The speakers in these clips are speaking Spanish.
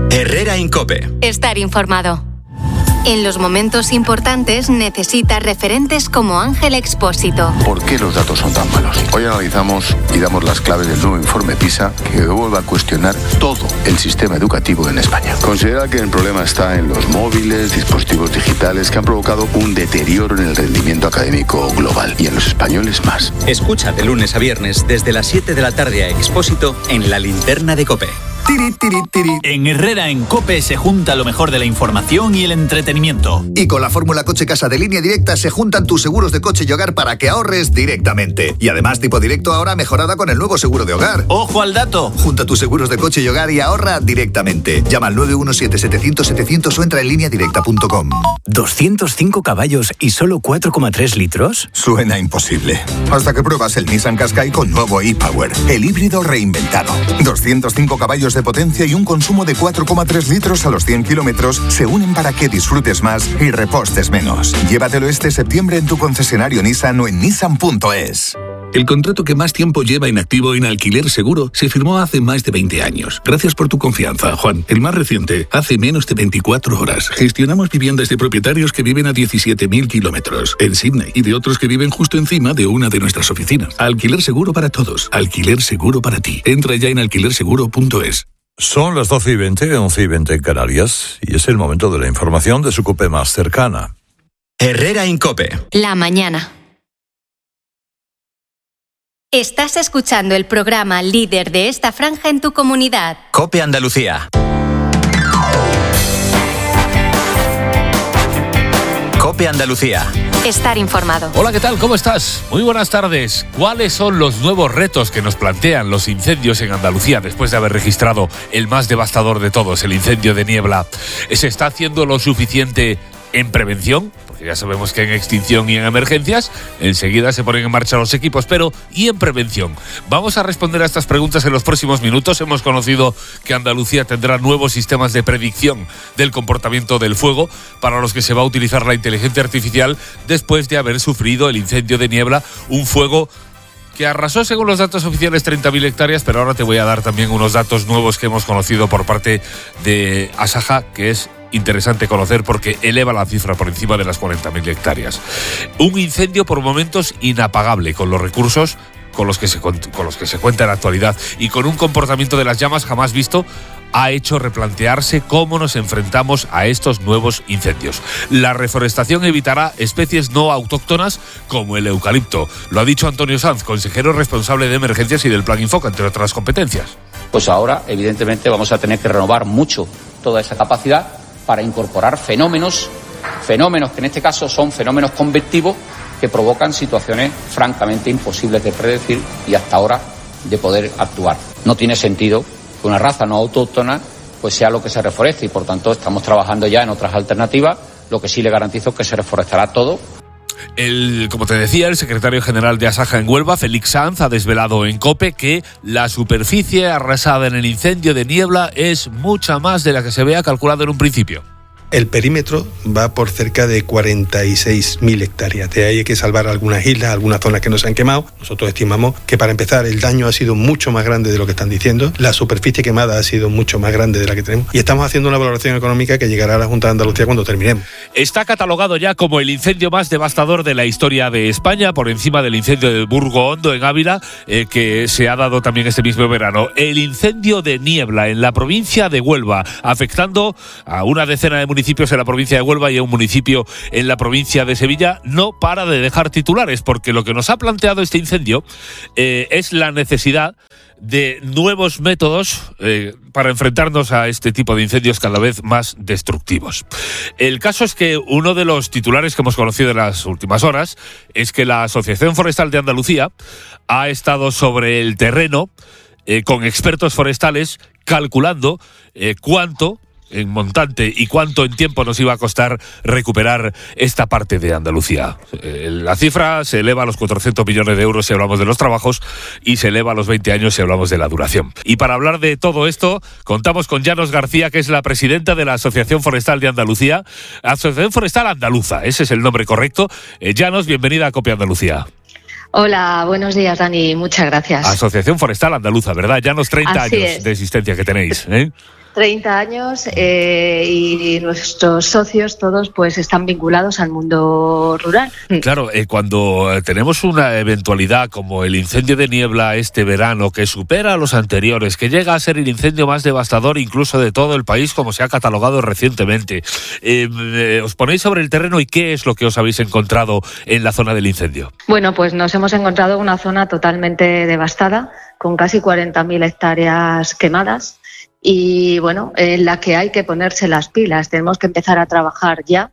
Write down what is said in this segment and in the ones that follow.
Herrera en COPE. Estar informado. En los momentos importantes necesitas referentes como Ángel Expósito. ¿Por qué los datos son tan malos? Hoy analizamos y damos las claves del nuevo informe PISA que vuelve a cuestionar todo el sistema educativo en España. Considera que el problema está en los móviles, dispositivos digitales que han provocado un deterioro en el rendimiento académico global y en los españoles más. Escucha de lunes a viernes desde las 7 de la tarde a Expósito en La Linterna de COPE. Tiri, tiri, tiri. En Herrera en COPE se junta lo mejor de la información y el entretenimiento. Y con la fórmula Coche Casa de Línea Directa se juntan tus seguros de coche y hogar para que ahorres directamente. Y además tipo directo ahora mejorada con el nuevo seguro de hogar. ¡Ojo al dato! Junta tus seguros de coche y hogar y ahorra directamente. Llama al 917-700-700 o entra en lineadirecta.com. 205 caballos y solo 4,3 litros. Suena imposible. Hasta que pruebas el Nissan Qashqai con nuevo e-Power, el híbrido reinventado. 205 caballos de potencia y un consumo de 4,3 litros a los 100 kilómetros se unen para que disfrutes más y repostes menos. Llévatelo este septiembre en tu concesionario Nissan o en nissan.es. El contrato que más tiempo lleva inactivo en Alquiler Seguro se firmó hace más de 20 años. Gracias por tu confianza, Juan. El más reciente, hace menos de 24 horas. Gestionamos viviendas de propietarios que viven a 17.000 kilómetros en Sydney y de otros que viven justo encima de una de nuestras oficinas. Alquiler Seguro para todos. Alquiler Seguro para ti. Entra ya en alquilerseguro.es. Son las 12:20, 11:20 en Canarias, y es el momento de la información de su COPE más cercana. Herrera en COPE. La mañana. Estás escuchando el programa líder de esta franja en tu comunidad. COPE Andalucía. COPE Andalucía. Estar informado. Hola, ¿qué tal? ¿Cómo estás? Muy buenas tardes. ¿Cuáles son los nuevos retos que nos plantean los incendios en Andalucía después de haber registrado el más devastador de todos, el incendio de Niebla? ¿Se está haciendo lo suficiente en prevención? Porque ya sabemos que en extinción y en emergencias enseguida se ponen en marcha los equipos, pero ¿y en prevención? Vamos a responder a estas preguntas en los próximos minutos. Hemos conocido que Andalucía tendrá nuevos sistemas de predicción del comportamiento del fuego para los que se va a utilizar la inteligencia artificial después de haber sufrido el incendio de Niebla, un fuego que arrasó, según los datos oficiales, 30.000 hectáreas, pero ahora te voy a dar también unos datos nuevos que hemos conocido por parte de Asaja, que es interesante conocer porque eleva la cifra por encima de las 40.000 hectáreas. Un incendio por momentos inapagable con los recursos con los que se cuenta en la actualidad y con un comportamiento de las llamas jamás visto, ha hecho replantearse cómo nos enfrentamos a estos nuevos incendios. La reforestación evitará especies no autóctonas como el eucalipto. Lo ha dicho Antonio Sanz, consejero responsable de emergencias y del Plan Infoca, entre otras competencias. Pues ahora, evidentemente, vamos a tener que renovar mucho toda esa capacidad para incorporar fenómenos que en este caso son fenómenos convectivos que provocan situaciones francamente imposibles de predecir y hasta ahora de poder actuar. No tiene sentido que una raza no autóctona pues sea lo que se reforeste y por tanto estamos trabajando ya en otras alternativas. Lo que sí le garantizo es que se reforestará todo. Como te decía, el secretario general de Asaja en Huelva, Félix Sanz, ha desvelado en COPE que la superficie arrasada en el incendio de Niebla es mucha más de la que se había calculado en un principio. El perímetro va por cerca de 46.000 hectáreas. De ahí hay que salvar algunas islas, algunas zonas que no se han quemado. Nosotros estimamos que para empezar el daño ha sido mucho más grande de lo que están diciendo. La superficie quemada ha sido mucho más grande de la que tenemos. Y estamos haciendo una valoración económica que llegará a la Junta de Andalucía cuando terminemos. Está catalogado ya como el incendio más devastador de la historia de España, por encima del incendio de Burgo Hondo en Ávila, que se ha dado también este mismo verano. El incendio de Niebla en la provincia de Huelva, afectando a una decena de municipios en la provincia de Huelva y a un municipio en la provincia de Sevilla, no para de dejar titulares, porque lo que nos ha planteado este incendio es la necesidad de nuevos métodos para enfrentarnos a este tipo de incendios cada vez más destructivos. El caso es que uno de los titulares que hemos conocido en las últimas horas es que la Asociación Forestal de Andalucía ha estado sobre el terreno con expertos forestales calculando cuánto en montante y cuánto en tiempo nos iba a costar recuperar esta parte de Andalucía. La cifra se eleva a los 400 millones de euros si hablamos de los trabajos y se eleva a los 20 años si hablamos de la duración. Y para hablar de todo esto, contamos con Llanos García, que es la presidenta de la Asociación Forestal de Andalucía. Asociación Forestal Andaluza, ese es el nombre correcto. Llanos, bienvenida a COPE Andalucía. Hola, buenos días, Dani, muchas gracias. Asociación Forestal Andaluza, ¿verdad? Llanos 30 Así años es. de existencia que tenéis, ¿eh? 30 años y nuestros socios todos pues están vinculados al mundo rural. Claro, cuando tenemos una eventualidad como el incendio de Niebla este verano, que supera a los anteriores, que llega a ser el incendio más devastador incluso de todo el país, como se ha catalogado recientemente, ¿os ponéis sobre el terreno y qué es lo que os habéis encontrado en la zona del incendio? Bueno, pues nos hemos encontrado una zona totalmente devastada, con casi 40.000 hectáreas quemadas. Y bueno, en la que hay que ponerse las pilas. Tenemos que empezar a trabajar ya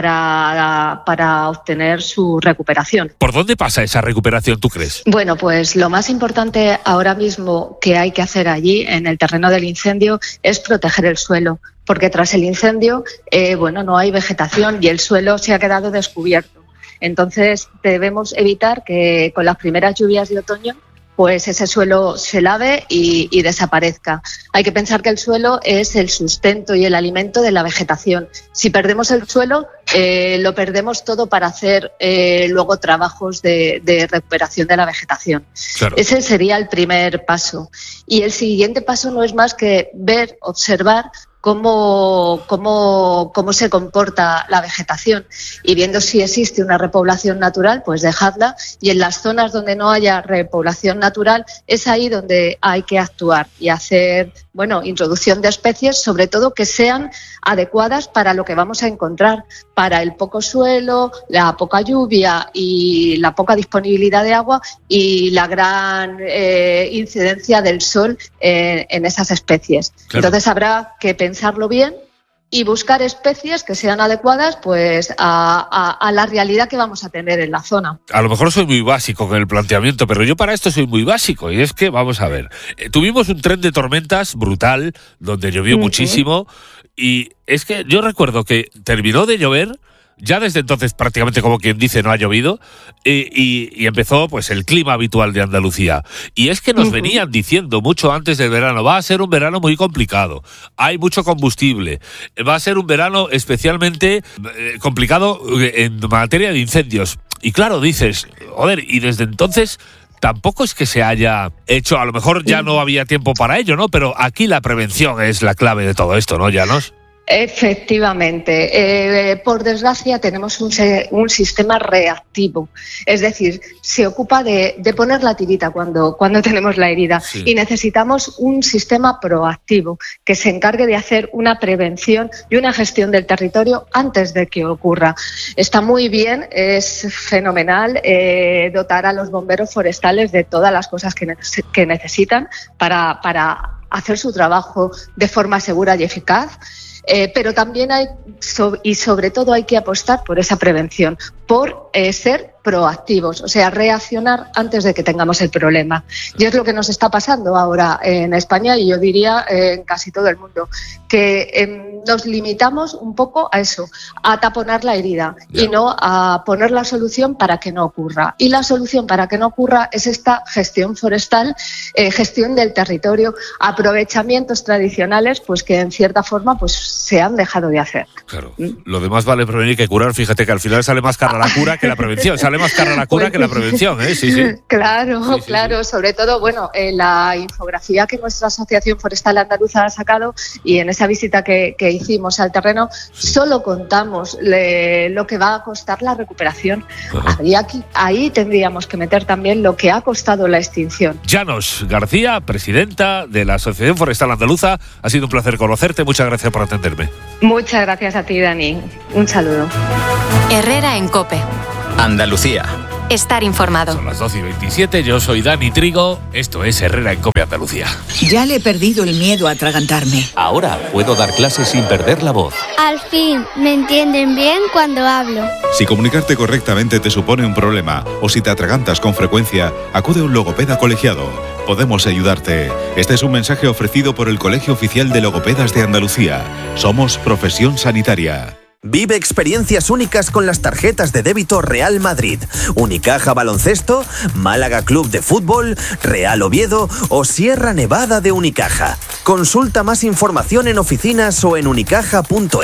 para obtener su recuperación. ¿Por dónde pasa esa recuperación, tú crees? Bueno, pues lo más importante ahora mismo que hay que hacer allí, en el terreno del incendio, es proteger el suelo. Porque tras el incendio, no hay vegetación y el suelo se ha quedado descubierto. Entonces debemos evitar que con las primeras lluvias de otoño pues ese suelo se lave y desaparezca. Hay que pensar que el suelo es el sustento y el alimento de la vegetación. Si perdemos el suelo, lo perdemos todo para hacer luego trabajos de recuperación de la vegetación. Claro. Ese sería el primer paso. Y el siguiente paso no es más que ver, observar cómo se comporta la vegetación y viendo si existe una repoblación natural, pues dejadla, y en las zonas donde no haya repoblación natural es ahí donde hay que actuar y hacer, introducción de especies, sobre todo que sean adecuadas para lo que vamos a encontrar, para el poco suelo, la poca lluvia y la poca disponibilidad de agua y la gran incidencia del sol en esas especies. Claro. Entonces habrá que pensarlo bien y buscar especies que sean adecuadas pues a la realidad que vamos a tener en la zona. A lo mejor soy muy básico con el planteamiento, pero yo para esto soy muy básico, y es que, vamos a ver, tuvimos un tren de tormentas brutal, donde llovió muchísimo, y es que yo recuerdo que terminó de llover. Ya desde entonces prácticamente, como quien dice, no ha llovido y empezó pues el clima habitual de Andalucía. Y es que nos venían diciendo mucho antes del verano, va a ser un verano muy complicado, hay mucho combustible, va a ser un verano especialmente complicado en materia de incendios. Y claro, dices, joder, y desde entonces tampoco es que se haya hecho, a lo mejor ya no había tiempo para ello, ¿no? Pero aquí la prevención es la clave de todo esto, ¿no, Llanos? Efectivamente. Por desgracia tenemos un sistema reactivo, es decir, se ocupa de poner la tirita cuando tenemos la herida, sí. Y necesitamos un sistema proactivo que se encargue de hacer una prevención y una gestión del territorio antes de que ocurra. Está muy bien, es fenomenal dotar a los bomberos forestales de todas las cosas que necesitan para hacer su trabajo de forma segura y eficaz. Pero también sobre todo hay que apostar por esa prevención, por ser proactivos, o sea, reaccionar antes de que tengamos el problema. Y es lo que nos está pasando ahora en España y yo diría en casi todo el mundo, que nos limitamos un poco a eso, a taponar la herida y no a poner la solución para que no ocurra. Y la solución para que no ocurra es esta gestión forestal, gestión del territorio, aprovechamientos tradicionales pues que en cierta forma pues se han dejado de hacer. Claro, lo demás vale prevenir que curar. Fíjate que al final sale más cara la cura que la prevención, sale más cara la cura que la prevención, ¿eh? Sí, sí. Claro, claro, sobre todo, en la infografía que nuestra Asociación Forestal Andaluza ha sacado y en esa visita que hicimos al terreno, solo contamos lo que va a costar la recuperación. Ahí tendríamos que meter también lo que ha costado la extinción. Llanos García, presidenta de la Asociación Forestal Andaluza, ha sido un placer conocerte, muchas gracias por atenderme. Muchas gracias a ti, Dani. Un saludo. Herrera en COPE. Andalucía. Estar informado. Son las 12:27, yo soy Dani Trigo, esto es Herrera en COPE Andalucía. Ya le he perdido el miedo a atragantarme. Ahora puedo dar clases sin perder la voz. Al fin, me entienden bien cuando hablo. Si comunicarte correctamente te supone un problema o si te atragantas con frecuencia, acude a un logopeda colegiado. Podemos ayudarte. Este es un mensaje ofrecido por el Colegio Oficial de Logopedas de Andalucía. Somos profesión sanitaria. Vive experiencias únicas con las tarjetas de débito Real Madrid, Unicaja Baloncesto, Málaga Club de Fútbol, Real Oviedo o Sierra Nevada de Unicaja. Consulta más información en oficinas o en unicaja.es.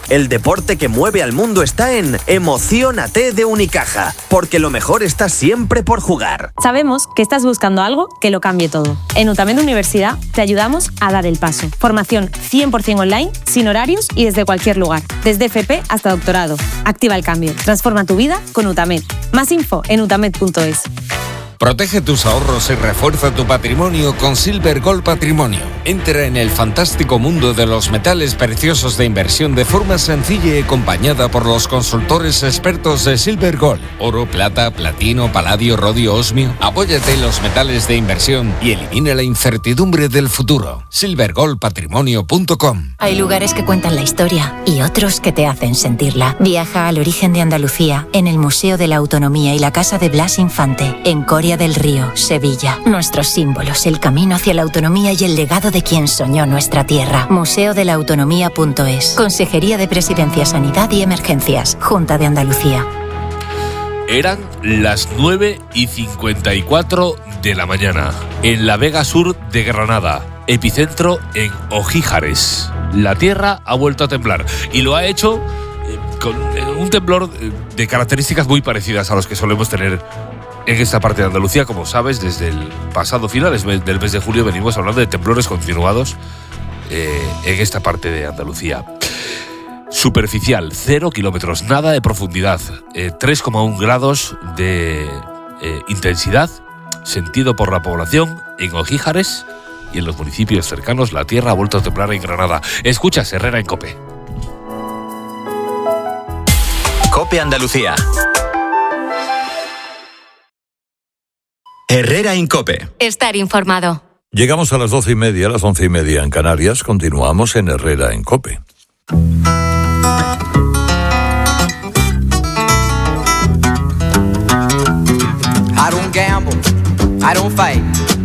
El deporte que mueve al mundo está en Emociónate de Unicaja, porque lo mejor está siempre por jugar. Sabemos que estás buscando algo que lo cambie todo. En UTAMED Universidad te ayudamos a dar el paso. Formación 100% online, sin horarios y desde cualquier lugar. Desde FP hasta doctorado. Activa el cambio. Transforma tu vida con UTAMED. Más info en utamed.es. Protege tus ahorros y refuerza tu patrimonio con Silver Gold Patrimonio. Entra en el fantástico mundo de los metales preciosos de inversión de forma sencilla y acompañada por los consultores expertos de Silver Gold. Oro, plata, platino, paladio, rodio, osmio. Apóyate en los metales de inversión y elimina la incertidumbre del futuro. silvergoldpatrimonio.com. Hay lugares que cuentan la historia y otros que te hacen sentirla. Viaja al origen de Andalucía en el Museo de la Autonomía y la Casa de Blas Infante, en Coria del Río, Sevilla. Nuestros símbolos, el camino hacia la autonomía y el legado de quien soñó nuestra tierra. museodelautonomía.es. Consejería de Presidencia, Sanidad y Emergencias. Junta de Andalucía. Eran las 9:54 de la mañana, en la Vega Sur de Granada, epicentro en Ojíjares. La tierra ha vuelto a temblar y lo ha hecho con un temblor de características muy parecidas a los que solemos tener en esta parte de Andalucía. Como sabes, desde el pasado finales del mes de julio venimos hablando de temblores continuados en esta parte de Andalucía. Superficial, 0 kilómetros, nada de profundidad, 3,1 grados de intensidad, sentido por la población en Ojíjares y en los municipios cercanos. La tierra ha vuelto a temblar en Granada. Escuchas Herrera en COPE. COPE Andalucía. Herrera en COPE. Estar informado. Llegamos a las 12:30, las 11:30 en Canarias. Continuamos en Herrera en COPE. I don't gamble, I don't fight.